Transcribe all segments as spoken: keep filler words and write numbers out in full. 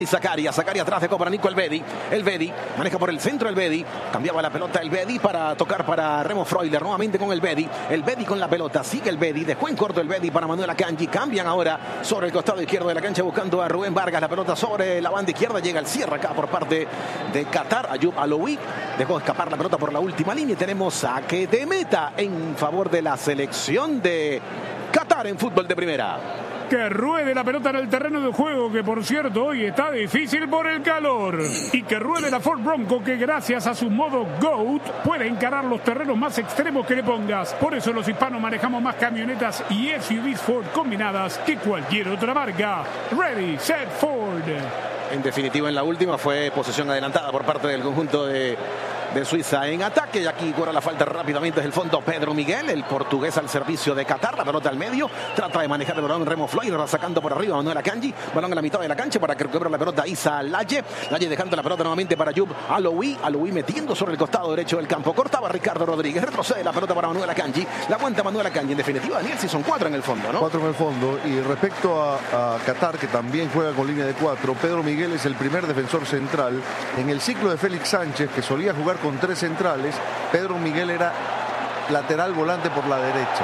Zakaria, Zakaria atrás de Cobra Nico el Bedi, el Bedi maneja por el centro el Bedi, cambiaba la pelota el Bedi para tocar para Remo Freuler, nuevamente con el Bedi, el Bedi con la pelota, sigue el Bedi, dejó en corto el Bedi para Manuel Akanji, cambian ahora sobre el costado izquierdo de la cancha buscando a Rubén Vargas, la pelota sobre la banda izquierda, llega el cierre acá por parte de Qatar, Ayoub Aloui, dejó escapar la pelota por la última línea y tenemos saque de meta en favor de la selección de Qatar en fútbol de primera. Que ruede la pelota en el terreno de juego, que por cierto hoy está difícil por el calor. Y que ruede la Ford Bronco, que gracias a su modo GOAT puede encarar los terrenos más extremos que le pongas. Por eso los hispanos manejamos más camionetas y S U Vs Ford combinadas que cualquier otra marca. Ready, set, Ford. En definitiva, en la última fue posesión adelantada por parte del conjunto de, de Suiza en ataque. Y aquí cobra la falta rápidamente desde el fondo Pedro Miguel, el portugués al servicio de Qatar. La pelota al medio, trata de manejar el balón Remo Freuler, va sacando por arriba Manuel Akanji. Balón a la mitad de la cancha para que recupere la pelota Isa Laye. Laye dejando la pelota nuevamente para Ayoub Aloui. Aloui metiendo sobre el costado derecho del campo. Cortaba Ricardo Rodríguez, retrocede la pelota para Manuel Akanji. La aguanta Manuel Akanji. En definitiva, Daniel, si son cuatro en el fondo, ¿no? Cuatro en el fondo. Y respecto a, a Qatar, que también juega con línea de cuatro, Pedro Miguel es el primer defensor central. En el ciclo de Félix Sánchez, que solía jugar con tres centrales, Pedro Miguel era lateral volante por la derecha.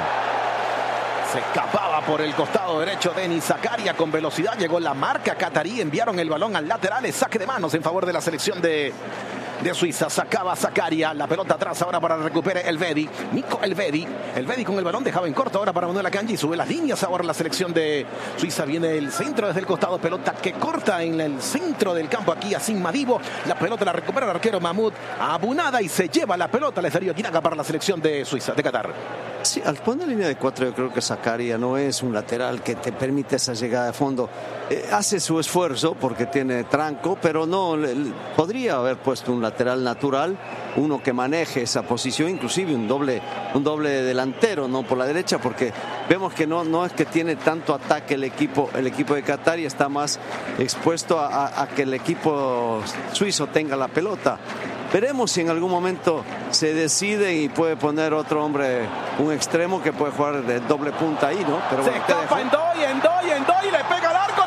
Se escapaba por el costado derecho Denis Zakaria con velocidad. Llegó la marca catarí. Enviaron el balón al lateral. Es saque de manos en favor de la selección de, de Suiza. Sacaba Zakaria. La pelota atrás ahora para recuperar el Bedi. Nico el Bedi. El Bedi con el balón dejaba en corto ahora para Manuel Akanji. Sube las líneas ahora la selección de Suiza. Viene el centro desde el costado. Pelota que corta en el centro del campo aquí a Sin Madibo. La pelota la recupera el arquero Mahmoud Abunada y se lleva la pelota. Le salió Guinaga para la selección de Suiza, de Qatar. Sí, al poner línea de cuatro yo creo que Zakaria no es un lateral que te permite esa llegada de fondo. Eh, hace su esfuerzo porque tiene tranco, pero no le, le, podría haber puesto un lateral natural, uno que maneje esa posición, inclusive un doble, un doble delantero, no por la derecha, porque vemos que no, no es que tiene tanto ataque el equipo, el equipo de Qatar y está más expuesto a, a, a que el equipo suizo tenga la pelota. Veremos si en algún momento se decide y puede poner otro hombre, un extremo que puede jugar de doble punta ahí, ¿no? Pero se bueno, escapa en doy, en doy, en doy, le pega al arco,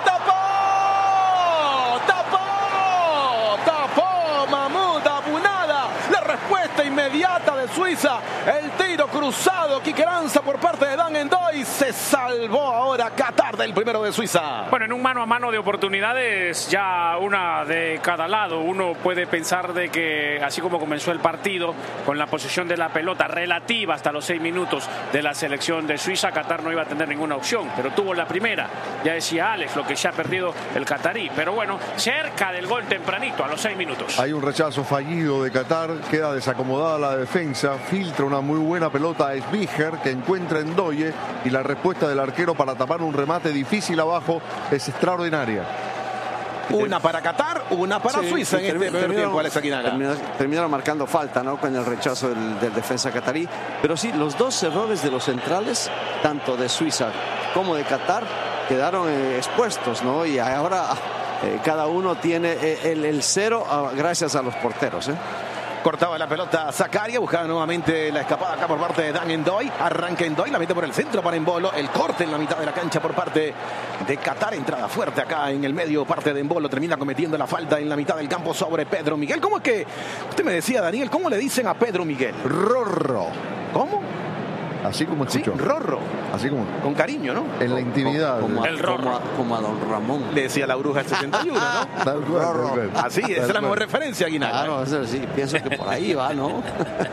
tapó, tapó, tapó Mahmoud Abunada. La respuesta inmediata de Suiza, el tiro cruzado, Quique Lanza por parte de Dan Endoy. Se salvó ahora Qatar del primero de Suiza. Bueno, en un mano a mano de oportunidades, ya una de cada lado. Uno puede pensar de que, así como comenzó el partido, con la posesión de la pelota relativa hasta los seis minutos de la selección de Suiza, Qatar no iba a tener ninguna opción, pero tuvo la primera. Ya decía Alex, lo que se ha perdido el catarí. Pero bueno, cerca del gol tempranito, a los seis minutos. Hay un rechazo fallido de Qatar, queda desacomodada la defensa, filtra una muy buena pelota a Esbiger, que encuentra en Ndoye, y la respuesta del arquero para tapar un remate difícil abajo es extraordinaria. Una para Qatar, una para sí, Suiza en este primer tiempo, Alex Aguinaga. Terminaron, terminaron marcando falta, ¿no?, con el rechazo del, del defensa catarí. Pero sí, los dos errores de los centrales, tanto de Suiza como de Qatar, quedaron eh, expuestos, ¿no? Y ahora eh, cada uno tiene eh, el, el cero ah, gracias a los porteros, ¿eh? Cortaba la pelota Zakaria, buscaba nuevamente la escapada acá por parte de Dan Endoy. Arranca Endoy, la mete por el centro para Embolo. El corte en la mitad de la cancha por parte de Qatar. Entrada fuerte acá en el medio, parte de Embolo. Termina cometiendo la falta en la mitad del campo sobre Pedro Miguel. ¿Cómo es que, usted me decía, Daniel, cómo le dicen a Pedro Miguel? Rorro. ¿Cómo? Así como escuchó. Sí, Rorro. Así como. Con cariño, ¿no? En la intimidad. Como, como, el Rorro. Como, a, como a don Ramón. Le decía la bruja del setenta y uno, ¿no? Tal cual, tal cual. Así, esa es la mejor referencia, Aguinaga. Claro, eso sí, pienso que por ahí va, ¿no?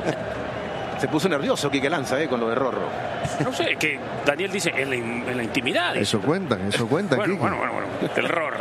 Se puso nervioso Quique Lanza, ¿eh?, con lo de Rorro. No sé, que Daniel dice en la, en la intimidad. Eso cuentan, eso cuentan. Bueno, Quique. bueno, bueno, bueno, el Rorro.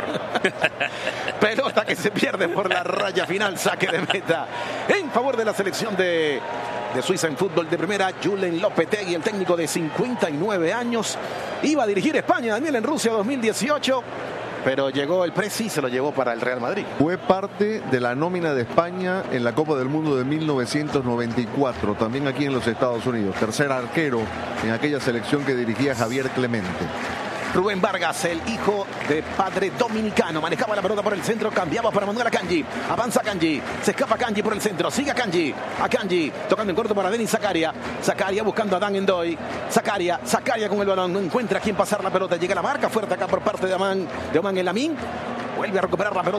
Pelota que se pierde por la raya final, saque de meta en favor de la selección de, de Suiza en fútbol de primera. Julen Lopetegui, el técnico de cincuenta y nueve años, iba a dirigir España, Daniel, en Rusia dos mil dieciocho, pero llegó el Presi y se lo llevó para el Real Madrid. Fue parte de la nómina de España en la Copa del Mundo de mil novecientos noventa y cuatro, también aquí en los Estados Unidos. Tercer arquero en aquella selección que dirigía Javier Clemente. Rubén Vargas, el hijo de padre dominicano, manejaba la pelota por el centro, cambiaba para Manuel Akanji, avanza Akanji, se escapa Akanji por el centro, sigue Akanji, Akanji tocando en corto para Denis Zakaria, Zakaria buscando a Dan Endoy, Zakaria, Zakaria con el balón, no encuentra a quién pasar la pelota, llega la marca fuerte acá por parte de Oman, de Oman El Amin. Vuelve a recuperar la pelota.